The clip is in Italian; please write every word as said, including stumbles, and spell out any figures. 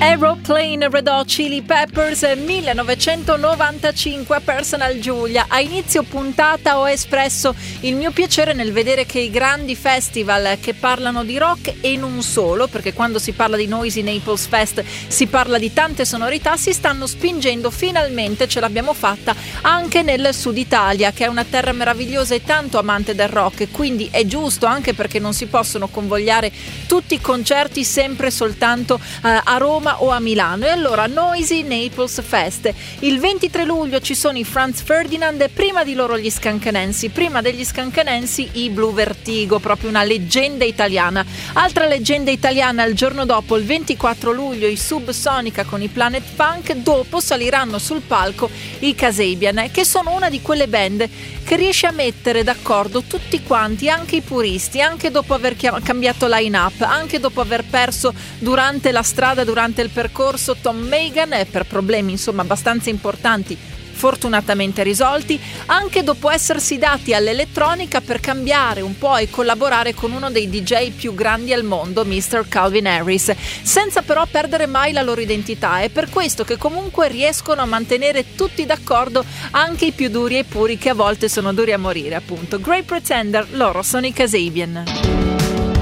Aeroplane, Red Hot Chili Peppers, millenovecentonovantacinque, Personal Julia. A inizio puntata ho espresso il mio piacere nel vedere che i grandi festival che parlano di rock, e non solo, perché quando si parla di Noisy Naples Fest si parla di tante sonorità, si stanno spingendo, finalmente ce l'abbiamo fatta anche nel Sud Italia, che è una terra meravigliosa e tanto amante del rock, quindi è giusto, anche perché non si possono convogliare tutti i concerti sempre soltanto eh, a Roma o a Milano. E allora Noisy Naples Fest, il ventitré luglio ci sono i Franz Ferdinand e prima di loro gli Scancanensi, prima degli Scancanensi i Blue Vertigo, proprio una leggenda italiana. Altra leggenda italiana il giorno dopo, il ventiquattro luglio, i Subsonica con i Planet Funk. Dopo saliranno sul palco i Kasabian, che sono una di quelle band che riesce a mettere d'accordo tutti quanti, anche i puristi, anche dopo aver cambiato line-up, anche dopo aver perso durante la strada, durante il percorso Tom Megan, e per problemi insomma abbastanza importanti fortunatamente risolti, anche dopo essersi dati all'elettronica per cambiare un po' e collaborare con uno dei D J più grandi al mondo, mister Calvin Harris, senza però perdere mai la loro identità. È per questo che comunque riescono a mantenere tutti d'accordo, anche i più duri e puri, che a volte sono duri a morire, appunto. Great Pretender, loro sono i Kasabian.